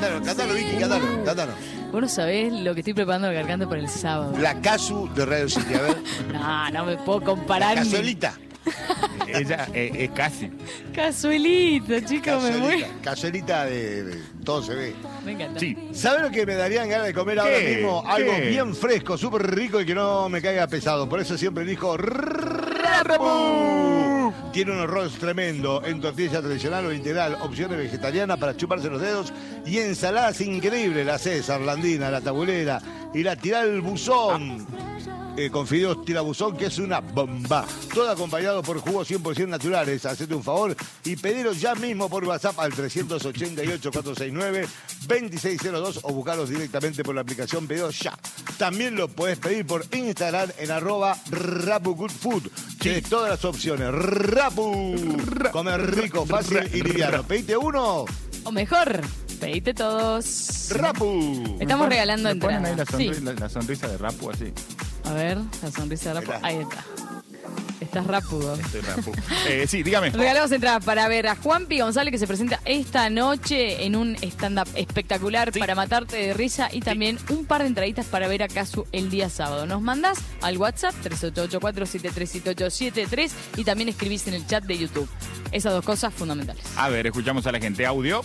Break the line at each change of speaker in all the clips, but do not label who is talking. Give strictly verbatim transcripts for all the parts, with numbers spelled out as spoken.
Cántalo, cántalo, Vicky, cántalo, cántalo.
Vos no sabés lo que estoy preparando la garganta para el sábado.
La Casu de Radio City, a ver.
No, no me puedo comparar.
La
ni-
Cazuelita.
Ella eh, es casi.
Casuelito, chicos, me muero.
Cazuelita, cazuelita de, de- todo se ve.
Me encanta.
Sí.
¿Saben lo que me darían ganas de comer ahora
¿Qué?
mismo? Algo
¿Qué?
bien fresco, súper rico y que no me caiga pesado. Por eso siempre elijo Rapu. Tiene un arroz tremendo en tortilla tradicional o integral, opciones vegetarianas para chuparse los dedos y ensaladas increíbles. La César, la Andina, la Tabulera y la Tiral Buzón. Eh, con fideos tirabuzón, que es una bomba. Todo acompañado por jugos cien por ciento naturales. Hacete un favor y pediros ya mismo por WhatsApp al tres ocho ocho, cuatro seis nueve, dos seis cero dos o buscarlos directamente por la aplicación Pedidos Ya. También lo puedes pedir por Instagram en arroba Rapu Good Food. Tienes todas las opciones. Rapu. Comer rico, fácil y liviano. Pedite uno.
O mejor, pedite todos.
Rapu.
Estamos regalando
¿Me ponen ahí la
entradas. Sí.
sonrisa, la, la sonrisa de Rapu así?
A ver, la sonrisa de Rapu.
Mirá.
Ahí está. Estás rapudo.
Estoy Rapu. Eh, sí, dígame.
Regalamos entradas para ver a Juanpi González, que se presenta esta noche en un stand-up espectacular para matarte de risa, y también un par de entraditas para ver a Casu el día sábado. Nos mandás al WhatsApp tres ocho ocho, cuatro siete tres, siete ocho siete tres y también escribís en el chat de YouTube. Esas dos cosas fundamentales.
A ver, escuchamos a la gente. Audio.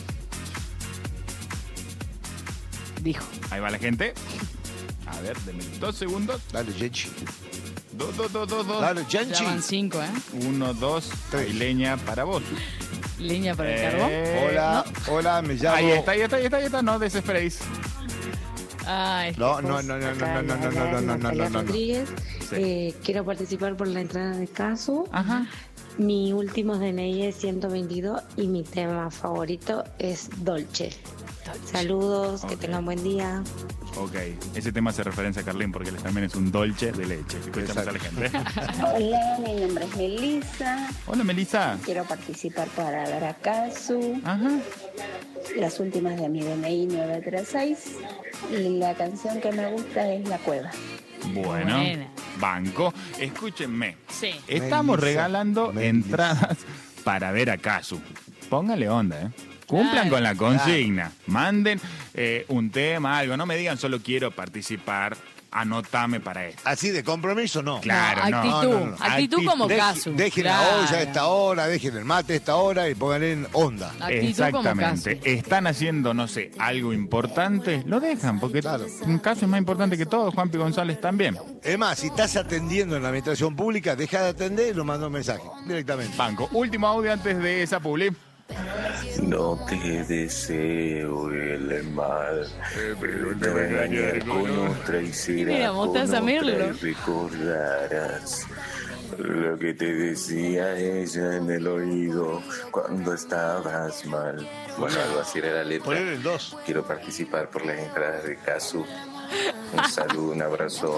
Dijo.
Ahí va la gente. A ver, denme dos segundos.
Dale, Genchi.
Dos, dos, dos, dos, dos.
Dale,
Ya
Genchi.
van cinco, ¿eh?
Uno, dos,
Tres.
y leña para vos.
Leña para el
Eh,
carbón.
Hola, hola, me llamo.
Ahí está, ahí está, ahí está, ahí está. No desesperéis.
Ay,
No, no, no, no, no, no, no, no, no, no, no, no, no, no.
Rodríguez,
Sí.
eh, quiero participar por la entrada de Casu.
Ajá.
Mi último D N I es ciento veintidós y mi tema favorito es Dolce. Saludos, que
Ok.
tengan buen día.
Ok, ese tema hace referencia a Carlín porque él también es un dolce de leche. Escuchamos a la gente.
Hola, mi nombre es Melissa.
Hola, Melissa.
Quiero participar para ver a Casu.
Ajá.
Las últimas de mi D N I nueve tres seis. Y la canción que me gusta es La Cueva.
Bueno,
Buena.
banco. Escúchenme.
sí.
Estamos
Melissa,
regalando
Melissa.
entradas para ver a Casu. Póngale onda, ¿eh? Cumplan
Claro,
con la consigna. Manden eh, un tema, algo. No me digan solo quiero participar, anótame para esto.
Así de compromiso, no.
Claro,
no,
no.
actitud,
No, no, no.
actitud
Actitud.
como
Deje-
Casu.
Dejen
Claro.
la olla a esta hora, dejen el mate a esta hora y pónganle en onda.
Actitud como Casu.
Exactamente. Están haciendo, no sé, algo importante, lo dejan, porque
Claro.
un caso es más importante que todo. Juanpi González también.
Es más, si estás atendiendo en la administración pública, deja de atender y nos manda un mensaje directamente.
Banco. Último audio antes de esa publi.
No te deseo el mal, pero te voy a engañar con otra y será
Mira,
con
mostaza
otra
Merlo.
y recordarás lo que te decía ella en el oído cuando estabas mal. Bueno, algo así era la letra.
Poner el dos.
Quiero participar por las entradas de Casu. Un saludo, un abrazo.